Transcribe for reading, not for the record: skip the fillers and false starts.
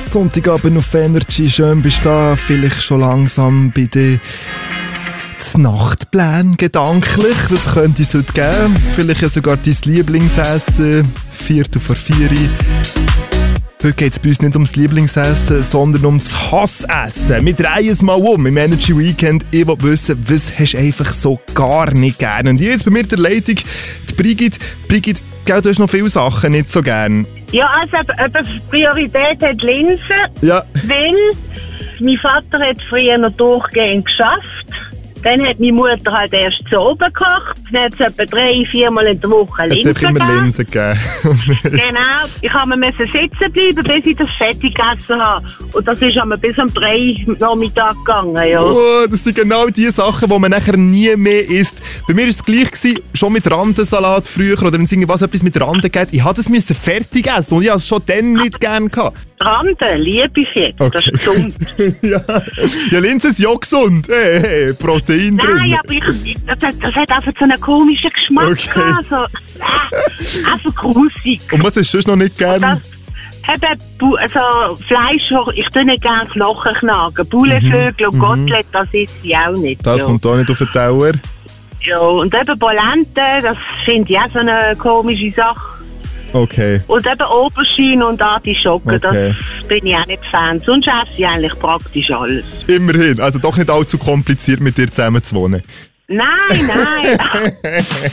Sonntagabend auf Energy, schön bist du da, vielleicht schon langsam bei den Nachtplänen gedanklich, das könnte es heute geben, vielleicht ja sogar dein Lieblingsessen, 4:45. Heute geht es bei uns nicht ums Lieblingsessen, sondern um das Hassessen. Wir drehen es mal um im Energy Weekend. Ich will wissen, was hast du einfach so gar nicht gerne. Und jetzt bei mir der Leitung, die Brigitte. Brigitte, gell, du hast noch viele Sachen nicht so gern. Ja, also Priorität hat Linsen. Ja. Weil mein Vater hat früher noch durchgehend geschafft. Dann hat meine Mutter halt erst zu oben gekocht. Dann hat es etwa 3-4 Mal in der Woche Linsen gegeben. Es hat immer Linsen gegeben. Genau. Ich musste sitzen bleiben, bis ich das fertig gegessen habe. Und das ist bis um 3 Nachmittag gegangen, ja. Oh, das sind genau die Sachen, die man nachher nie mehr isst. Bei mir war es gleich gewesen, schon mit Randensalat früher oder wenn es etwas mit Randen geht. Ich musste es fertig essen und ich hatte es schon dann nicht gerne gehabt. Randen liebe ich jetzt. Okay. Das ist gesund. ja, Linsen ist ja gesund. Hey, Protein drin. Nein, aber das hat einfach so einen komischen Geschmack. Okay. Einfach grusig. Und was hast du sonst noch nicht gerne? Fleisch, ich tue nicht gerne Knochen knagen. Bullevögel und Kotelett, das esse ich auch nicht. Das kommt auch nicht auf den Teller. Ja, und eben Polente, das finde ich auch so eine komische Sache. Okay. Und eben Aubergine und Artischocken, okay. Das bin ich auch nicht Fan. Sonst esse ich eigentlich praktisch alles. Immerhin, also doch nicht allzu kompliziert mit dir zusammen zu wohnen. Nein.